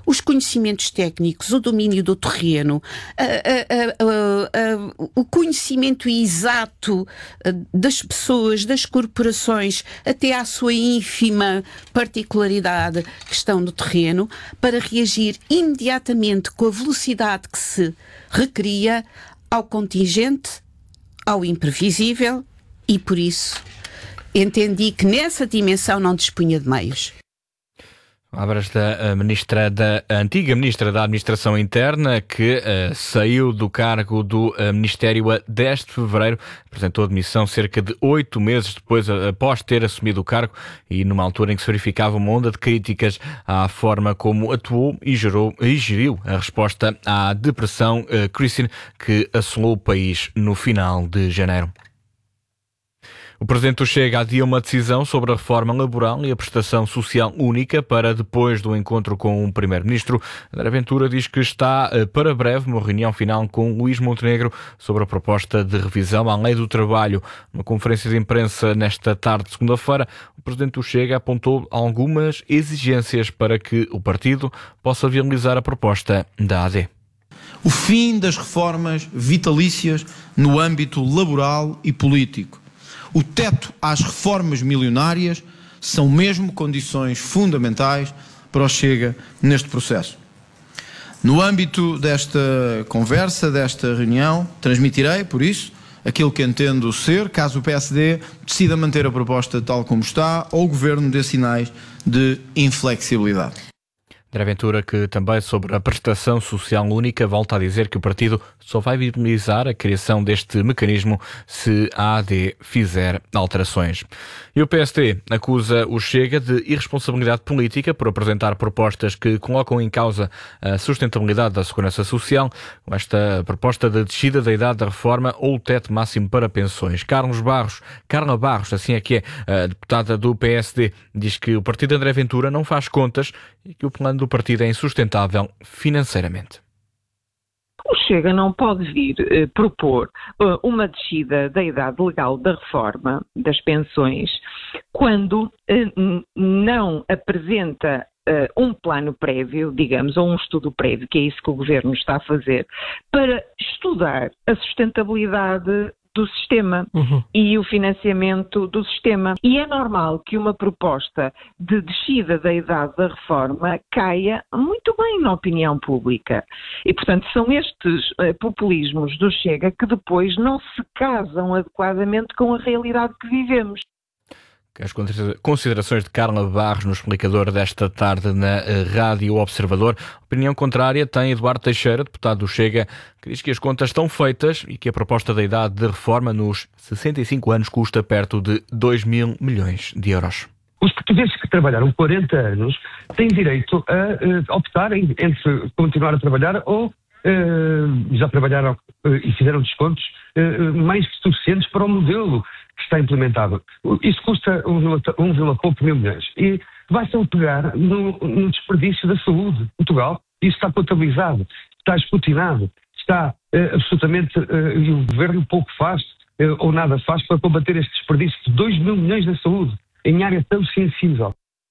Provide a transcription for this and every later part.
os conhecimentos técnicos, o domínio do terreno, o conhecimento exato das pessoas, das corporações, até à sua ínfima particularidade, questão do terreno, para reagir imediatamente com a velocidade que se requeria ao contingente, ao imprevisível, e por isso entendi que nessa dimensão não dispunha de meios. Palavras da antiga Ministra da Administração Interna, que saiu do cargo do Ministério a 10 de fevereiro, apresentou a demissão cerca de 8 meses depois, após ter assumido o cargo, e numa altura em que se verificava uma onda de críticas à forma como atuou e geriu a resposta à depressão Christine, que assolou o país no final de janeiro. O Presidente do Chega adia uma decisão sobre a reforma laboral e a prestação social única para depois do encontro com o Primeiro-Ministro. André Ventura diz que está para breve uma reunião final com Luís Montenegro sobre a proposta de revisão à Lei do Trabalho. Numa conferência de imprensa nesta tarde de segunda-feira, o Presidente do Chega apontou algumas exigências para que o partido possa viabilizar a proposta da AD. O fim das reformas vitalícias no âmbito laboral e político. O teto às reformas milionárias são mesmo condições fundamentais para o Chega neste processo. No âmbito desta conversa, desta reunião, transmitirei, por isso, aquilo que entendo ser, caso o PSD decida manter a proposta tal como está, ou o Governo dê sinais de inflexibilidade. André Ventura, que também sobre a prestação social única, volta a dizer que o partido só vai viabilizar a criação deste mecanismo se a AD fizer alterações. E o PSD acusa o Chega de irresponsabilidade política por apresentar propostas que colocam em causa a sustentabilidade da segurança social, com esta proposta de descida da idade da reforma ou o teto máximo para pensões. Carla Barros, assim é que é, a deputada do PSD, diz que o partido de André Ventura não faz contas e que o plano do partido é insustentável financeiramente. O Chega não pode vir propor uma descida da idade legal da reforma das pensões quando não apresenta um plano prévio, digamos, ou um estudo prévio, que é isso que o Governo está a fazer, para estudar a sustentabilidade do sistema e o financiamento do sistema. E é normal que uma proposta de descida da idade da reforma caia muito bem na opinião pública. E, portanto, são estes populismos do Chega que depois não se casam adequadamente com a realidade que vivemos. As considerações de Carla Barros no explicador desta tarde na Rádio Observador. Opinião contrária tem Eduardo Teixeira, deputado do Chega, que diz que as contas estão feitas e que a proposta da idade de reforma nos 65 anos custa perto de 2 mil milhões de euros. Os portugueses que trabalharam 40 anos têm direito a optar entre continuar a trabalhar ou já trabalharam e fizeram descontos mais que suficientes para o modelo que está implementado. Isso custa 1, pouco mil milhões. E vai-se pegar no desperdício da saúde em Portugal. Isso está contabilizado, está escrutinado, está absolutamente... e o Governo pouco faz, ou nada faz, para combater este desperdício de 2 mil milhões da saúde em área tão sensível.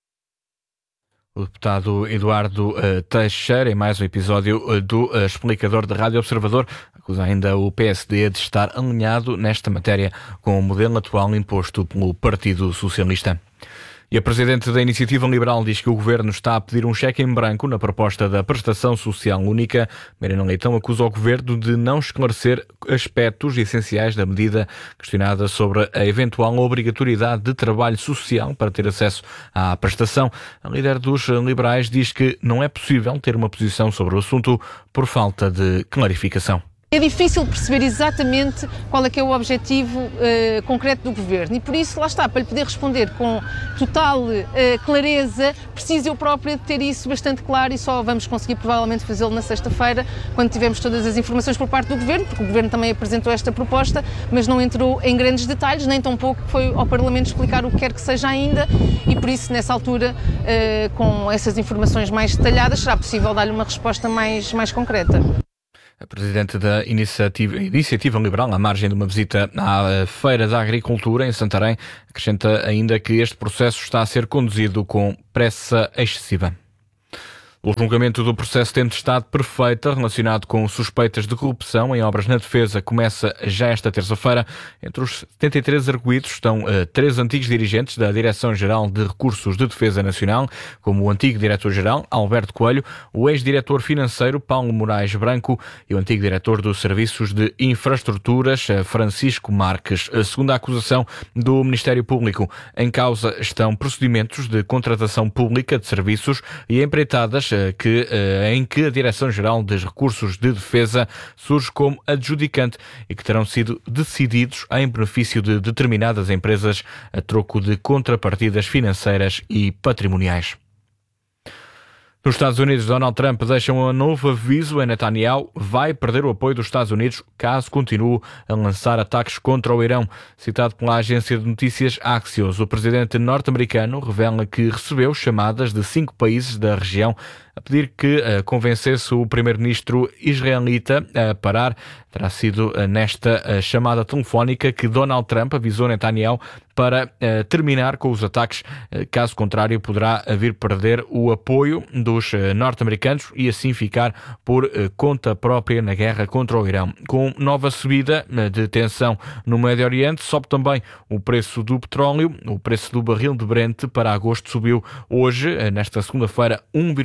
O deputado Eduardo Teixeira, em mais um episódio do explicador da Rádio Observador, acusa ainda o PSD de estar alinhado nesta matéria com o modelo atual imposto pelo Partido Socialista. E a Presidente da Iniciativa Liberal diz que o Governo está a pedir um cheque em branco na proposta da prestação social única. Mariana Leitão acusa o Governo de não esclarecer aspectos essenciais da medida, questionada sobre a eventual obrigatoriedade de trabalho social para ter acesso à prestação. A líder dos liberais diz que não é possível ter uma posição sobre o assunto por falta de clarificação. É difícil perceber exatamente qual é que é o objetivo concreto do Governo e por isso, lá está, para lhe poder responder com total clareza, preciso eu própria de ter isso bastante claro e só vamos conseguir provavelmente fazê-lo na sexta-feira, quando tivermos todas as informações por parte do Governo, porque o Governo também apresentou esta proposta, mas não entrou em grandes detalhes, nem tampouco foi ao Parlamento explicar o que quer que seja ainda e por isso, nessa altura, com essas informações mais detalhadas, será possível dar-lhe uma resposta mais concreta. A Presidente da Iniciativa Liberal, à margem de uma visita à Feira da Agricultura em Santarém, acrescenta ainda que este processo está a ser conduzido com pressa excessiva. O julgamento do processo de tempestade perfeita relacionado com suspeitas de corrupção em obras na defesa começa já esta terça-feira. Entre os 73 arguidos estão 3 antigos dirigentes da Direção-Geral de Recursos de Defesa Nacional, como o antigo diretor-geral, Alberto Coelho, o ex-diretor financeiro, Paulo Moraes Branco, e o antigo diretor dos Serviços de Infraestruturas, Francisco Marques. Segundo a acusação do Ministério Público, em causa estão procedimentos de contratação pública de serviços e empreitadas em que a Direção-Geral dos Recursos de Defesa surge como adjudicante e que terão sido decididos em benefício de determinadas empresas a troco de contrapartidas financeiras e patrimoniais. Nos Estados Unidos, Donald Trump deixa um novo aviso a Netanyahu: vai perder o apoio dos Estados Unidos caso continue a lançar ataques contra o Irão. Citado pela agência de notícias Axios, o presidente norte-americano revela que recebeu chamadas de 5 países da região a pedir que convencesse o primeiro-ministro israelita a parar. Terá sido nesta chamada telefónica que Donald Trump avisou Netanyahu para terminar com os ataques. Caso contrário, poderá vir perder o apoio dos norte-americanos e assim ficar por conta própria na guerra contra o Irão. Com nova subida de tensão no Médio Oriente, sobe também o preço do petróleo. O preço do barril de Brent para agosto subiu hoje, nesta segunda-feira,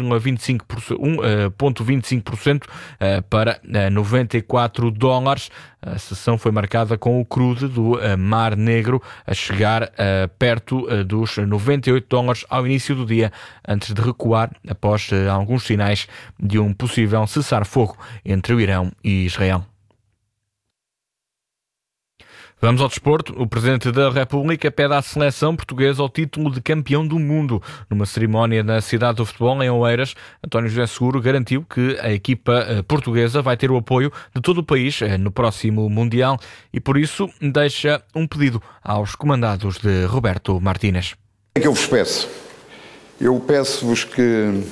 1,25% para 94 dólares. A sessão foi marcada com o crudo do Mar Negro a chegar perto dos 98 dólares ao início do dia, antes de recuar após alguns sinais de um possível cessar-fogo entre o Irão e Israel. Vamos ao desporto. O Presidente da República pede à seleção portuguesa o título de campeão do mundo. Numa cerimónia na cidade do futebol, em Oeiras, António José Seguro garantiu que a equipa portuguesa vai ter o apoio de todo o país no próximo Mundial e, por isso, deixa um pedido aos comandados de Roberto Martínez. O que eu vos peço? Eu peço-vos que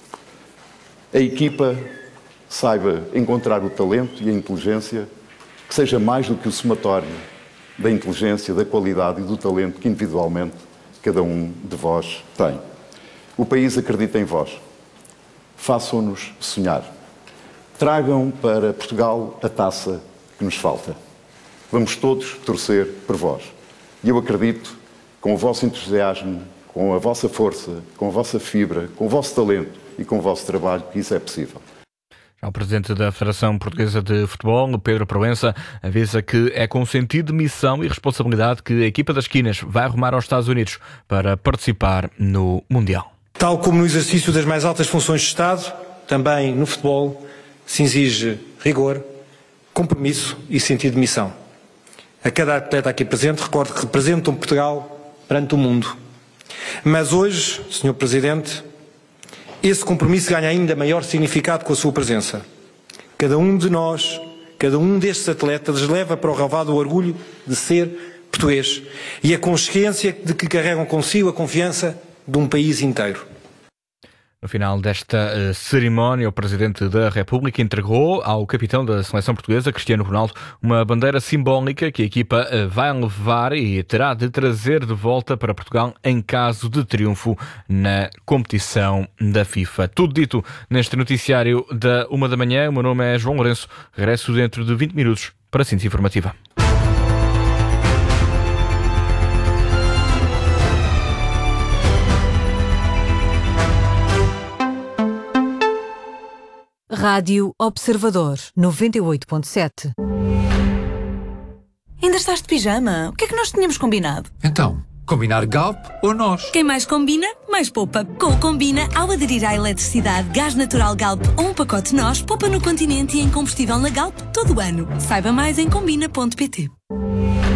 a equipa saiba encontrar o talento e a inteligência que seja mais do que o somatório da inteligência, da qualidade e do talento que individualmente cada um de vós tem. O país acredita em vós. Façam-nos sonhar. Tragam para Portugal a taça que nos falta. Vamos todos torcer por vós. E eu acredito, com o vosso entusiasmo, com a vossa força, com a vossa fibra, com o vosso talento e com o vosso trabalho, que isso é possível. Já o Presidente da Federação Portuguesa de Futebol, Pedro Proença, avisa que é com sentido de missão e responsabilidade que a equipa das Quinas vai arrumar aos Estados Unidos para participar no Mundial. Tal como no exercício das mais altas funções de Estado, também no futebol se exige rigor, compromisso e sentido de missão. A cada atleta aqui presente, recordo que representam Portugal perante o mundo. Mas hoje, Sr. Presidente, esse compromisso ganha ainda maior significado com a sua presença. Cada um de nós, cada um destes atletas leva para o relvado o orgulho de ser português e a consciência de que carregam consigo a confiança de um país inteiro. No final desta cerimónia, o Presidente da República entregou ao capitão da seleção portuguesa, Cristiano Ronaldo, uma bandeira simbólica que a equipa vai levar e terá de trazer de volta para Portugal em caso de triunfo na competição da FIFA. Tudo dito neste noticiário da 1 da manhã. O meu nome é João Lourenço. Regresso dentro de 20 minutos para a síntese informativa. Rádio Observador 98.7. Ainda estás de pijama? O que é que nós tínhamos combinado? Então, combinar Galp ou nós? Quem mais combina, mais poupa. Com o Combina, ao aderir à eletricidade, gás natural Galp ou um pacote nós, poupa no continente e em combustível na Galp todo o ano. Saiba mais em combina.pt.